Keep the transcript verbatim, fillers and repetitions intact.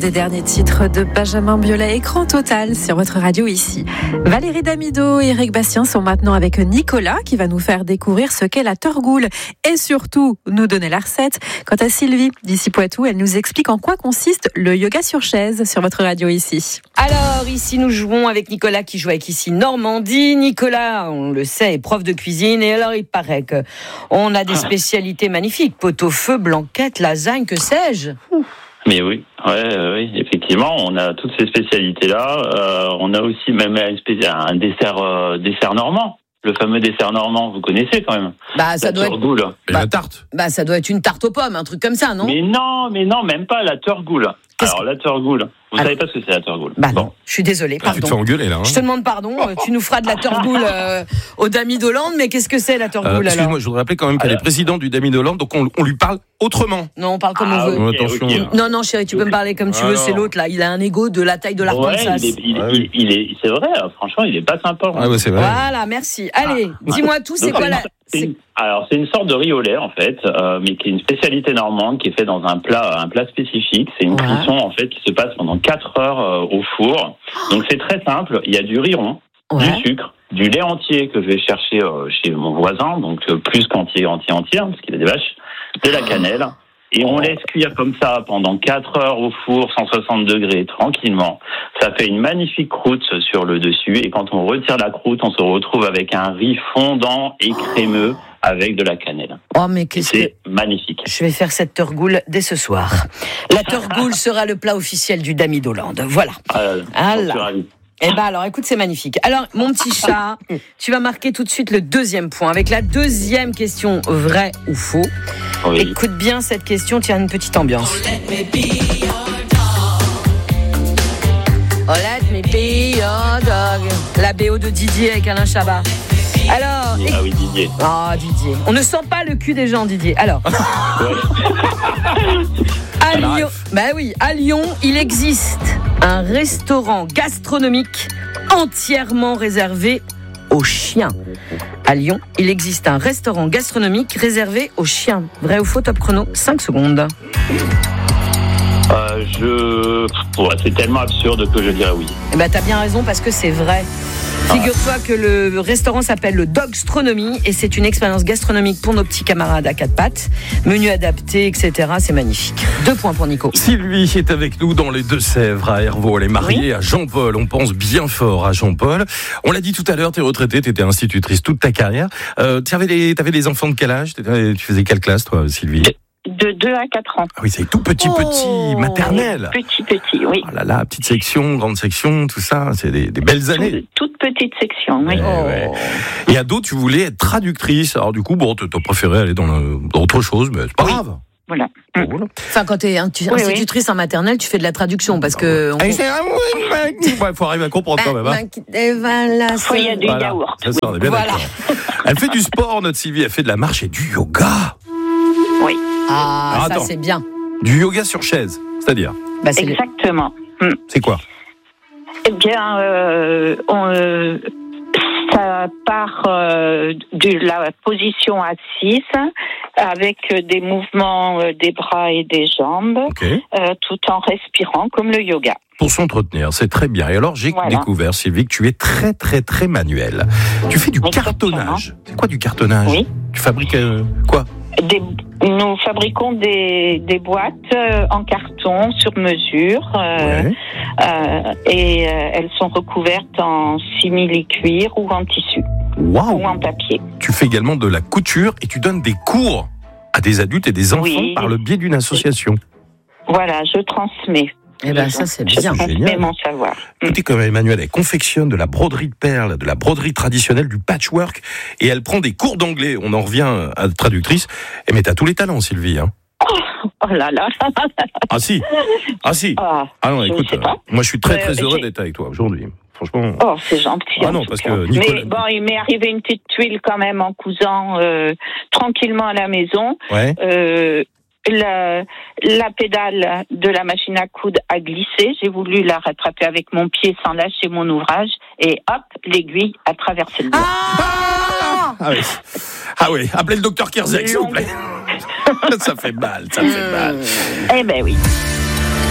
des derniers titres de Benjamin Biolay, écran total sur votre radio ici. Valérie Damido et Eric Bastien sont maintenant avec Nicolas qui va nous faire découvrir ce qu'est la torgoule et surtout nous donner la recette. Quant à Sylvie d'ici Poitou, elle nous explique en quoi consiste le yoga sur chaise sur votre radio ici. Alors ici nous jouons avec Nicolas qui joue avec ici Normandie. Nicolas, on le sait, est prof de cuisine et alors il paraît que on a des spécialités magnifiques, pot-au-feu, blanquette, lasagne, que sais-je. Mais oui, ouais, oui, effectivement, on a toutes ces spécialités-là. Euh, on a aussi même un, spécial, un dessert, euh, dessert normand. Le fameux dessert normand, vous connaissez quand même. Bah ça la doit torgoule. être. Et bah, la tarte. Bah ça doit être une tarte aux pommes, un truc comme ça, non? Mais non, mais non, même pas la torgoule. Qu'est-ce Alors la torgoule, vous Alors... savez pas ce que c'est la torgoule. Bah bon. non, je suis désolée, pardon. Tu te fais engueuler là. Hein. Je te demande pardon, tu nous feras de la torgoule euh, au Dami d'Hollande, mais qu'est-ce que c'est la torgoule euh, alors? Excuse-moi, je voudrais rappeler quand même qu'elle alors... est présidente du Dami d'Hollande, donc on, on lui parle autrement. Non, on parle comme ah, on veut. okay, Attention. okay. Non, non, chérie, tu peux me parler comme tu veux, alors... c'est l'autre là, il a un ego de la taille de l'Arkansas. Ouais, il est, il, ah, il, oui. il est, c'est vrai, franchement, il est pas sympa. Ah ouais, c'est vrai. Voilà, merci. Allez, Ah. dis-moi tout, c'est Donc, quoi c'est la... une, c'est une, alors, c'est une sorte de riz au lait, en fait, euh, mais qui est une spécialité normande, qui est fait dans un plat, un plat spécifique. C'est une Ouais. cuisson, en fait, qui se passe pendant quatre heures euh, au four. Donc, c'est très simple. Il y a du riz rond, Ouais. du sucre, du lait entier que je vais chercher euh, chez mon voisin, donc euh, plus qu'entier, entier, entier, hein, parce qu'il a des vaches, de la cannelle. Et on laisse cuire comme ça pendant quatre heures au four, cent soixante degrés, tranquillement. Ça fait une magnifique croûte sur le dessus. Et quand on retire la croûte, on se retrouve avec un riz fondant et crémeux avec de la cannelle. Oh, mais qu'est-ce que... C'est magnifique. Je vais faire cette torgoule dès ce soir. La torgoule sera le plat officiel du Dami d'Hollande. Voilà. Euh, Ah j'en là. suis ravi. Eh ben alors, écoute, c'est magnifique. Alors, mon petit chat, tu vas marquer tout de suite le deuxième point avec la deuxième question, vrai ou faux. Oui. Écoute bien cette question, tu as une petite ambiance. Oh, let me be your dog. La B O de Didier avec Alain Chabat. Alors, Ah oui, Didier. ah Didier, on ne sent pas le cul des gens, Didier. Alors, à Lyon, bah oui, à Lyon, il existe un restaurant gastronomique entièrement réservé aux chiens. À Lyon, il existe un restaurant gastronomique réservé aux chiens. Vrai ou faux, top chrono, cinq secondes. Euh, je... Ouais, c'est tellement absurde que je dirais oui. Eh ben, t'as bien raison parce que c'est vrai. Figure-toi que le restaurant s'appelle le Dogstronomie et c'est une expérience gastronomique pour nos petits camarades à quatre pattes. Menu adapté, et cetera. C'est magnifique. Deux points pour Nico. Sylvie est avec nous dans les Deux-Sèvres à Hervaux. Elle est mariée oui. à Jean-Paul. On pense bien fort à Jean-Paul. On l'a dit tout à l'heure, t'es retraitée, t'étais institutrice toute ta carrière. Euh, t'avais des, t'avais des enfants de quel âge? Tu faisais quelle classe, toi, Sylvie? De deux à quatre ans. Ah oui, c'est tout petit, petit, oh, maternel. Petit, petit, oui. Oh là là, petite section, grande section, tout ça, c'est des, des belles années. Toute, toute petite section, oui. Ouais, oh. ouais. Et ado, tu voulais être traductrice. Alors du coup, bon, t'as préféré aller dans, le, dans autre chose, mais c'est pas oui. grave. Voilà. Bon, voilà. Enfin, quand t'es institutrice oui, oui. en maternelle, tu fais de la traduction parce que. On... Il faut arriver à comprendre quand même. Hein. Voilà, il y a du voilà. yaourt. Ça, ça, on est bien voilà. Elle fait du sport, notre Sylvie. Elle fait de la marche et du yoga. Oui. Ah, Alors, ça attends. c'est bien. Du yoga sur chaise, c'est-à-dire bah, c'est Exactement. Le... C'est quoi? Eh bien, euh, on, euh, ça part euh, de la position assise avec des mouvements euh, des bras et des jambes, okay. euh, tout en respirant comme le yoga. Pour s'entretenir, c'est très bien. Et alors, j'ai voilà. découvert, Sylvie, que tu es très, très, très manuel. Tu fais du Exactement. cartonnage. C'est quoi du cartonnage? Oui. Tu fabriques euh, quoi? Des, nous fabriquons des, des boîtes euh, en carton sur mesure euh, ouais. euh, et euh, elles sont recouvertes en simili-cuir ou en tissu wow. ou en papier. Tu fais également de la couture et tu donnes des cours à des adultes et des enfants oui. par le biais d'une association. Voilà, je transmets. Eh ben ça c'est bien. Je transmets mon savoir. Écoutez comme Emmanuel, elle confectionne de la broderie de perles, de la broderie traditionnelle, du patchwork, et elle prend des cours d'anglais. On en revient à traductrice. Et mais t'as tous les talents, Sylvie. Hein. Oh, oh là là. Ah si, ah si. Ah, ah non, écoute, euh, moi je suis très très euh, heureux j'ai... d'être avec toi aujourd'hui. Franchement. Oh, c'est gentil. Ah non, parce que Nicolas... Mais bon, il m'est arrivé une petite tuile quand même en cousant euh, tranquillement à la maison. Ouais. Euh, La, la pédale de la machine à coudre a glissé. J'ai voulu la rattraper avec mon pied sans lâcher mon ouvrage. Et hop, l'aiguille a traversé le doigt. Ah, ah oui. Ah oui. Appelez le docteur Kerzek, s'il vous plaît. Ça fait mal, ça fait mal. Eh ben oui.